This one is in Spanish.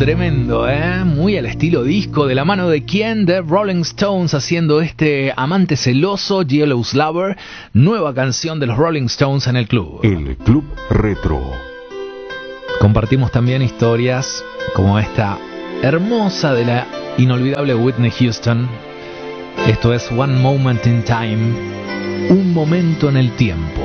tremendo, muy al estilo disco. ¿De la mano de quién? De Rolling Stones, haciendo este Amante Celoso, Jealous Lover, nueva canción de los Rolling Stones en el club. El Club Retro. Compartimos también historias como esta hermosa de la inolvidable Whitney Houston. Esto es One Moment in Time, un momento en el tiempo.